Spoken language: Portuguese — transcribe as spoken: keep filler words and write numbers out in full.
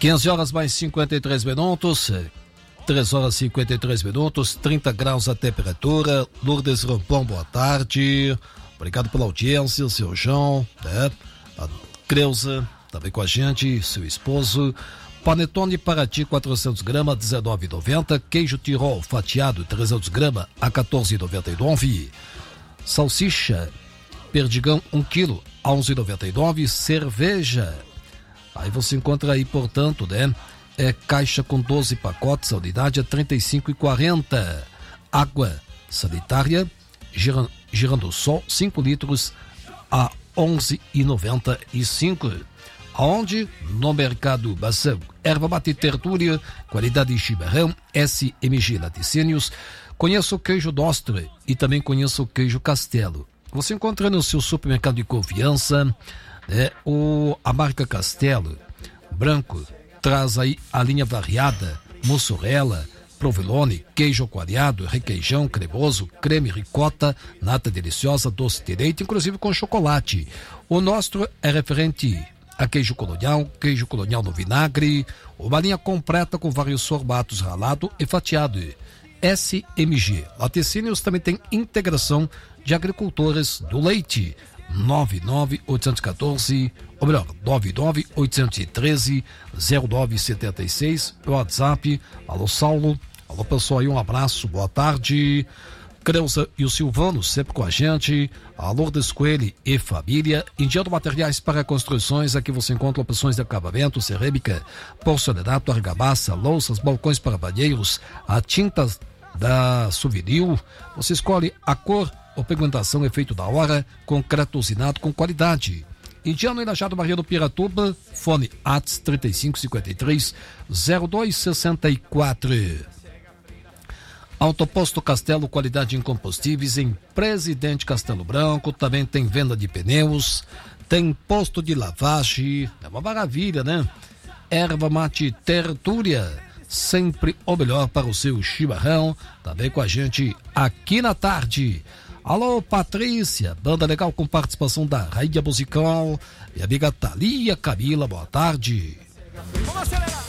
quinze horas mais cinquenta e três minutos, três horas e cinquenta e três minutos, trinta graus a temperatura. Lourdes Rampão, boa tarde. Obrigado pela audiência, seu João, né? A Creuza, também com a gente, seu esposo. Panetone Paraty, quatrocentos gramas, dezenove reais e noventa centavos. Queijo Tirol fatiado, trezentos gramas, a quatorze reais e noventa e nove centavos. Salsicha Perdigão, um quilo, a onze reais e noventa e nove centavos. Cerveja, aí você encontra aí, portanto, né? É caixa com doze pacotes, a unidade é trinta e cinco reais e quarenta centavos. Água sanitária Girando Sol, cinco litros, a onze reais e noventa e cinco centavos. Aonde? No Mercado Bação. Erva mate Tertúlia, qualidade chimarrão, S M G Laticínios. Conheça o queijo Dostre e também conheça o queijo Castelo. Você encontra no seu supermercado de confiança, né, o, a marca Castelo Branco. Traz aí a linha variada, mussarela, provolone, queijo coalhado, requeijão cremoso, creme ricota, nata deliciosa, doce de leite, inclusive com chocolate. O nosso é referente a queijo colonial, queijo colonial no vinagre, uma linha completa com vários formatos, ralado e fatiado. S M G Laticínios também tem integração de agricultores do leite. nove nove oito um quatro, ou melhor, nove nove oito um três, zero nove sete seis, o WhatsApp. Alô Saulo, alô pessoal aí, um abraço, boa tarde. Creuza e o Silvano sempre com a gente. A Lourdes Coelho e família. Indiano Materiais para Construções, aqui você encontra opções de acabamento, cerâmica, porcelanato, argamassa, louças, balcões para banheiros, a tinta da Souvenir. Você escolhe a cor ou pigmentação, efeito da hora, concreto usinado com qualidade. Indiano e Lajado Maria do Piratuba, fone A T S trinta e cinco cinquenta e três, zero dois sessenta e quatro. Autoposto Castelo, qualidade em combustíveis em Presidente Castelo Branco. Também tem venda de pneus, tem posto de lavagem, é uma maravilha, né? Erva mate Tertúlia, sempre o melhor para o seu chimarrão. Também com a gente aqui na tarde. Alô Patrícia, banda legal com participação da Rainha Musical, minha amiga Thalia Camila, boa tarde. Vamos acelerar.